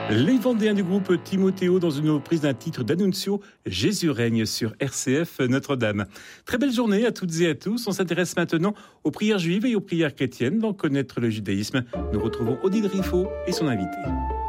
Les Vendéens du groupe Timothéo dans une reprise d'un titre d'Annunzio, Jésus règne sur RCF Notre-Dame. Très belle journée à toutes et à tous. On s'intéresse maintenant aux prières juives et aux prières chrétiennes. Dans Connaître le judaïsme, nous retrouvons Odile Riffaut et son invité.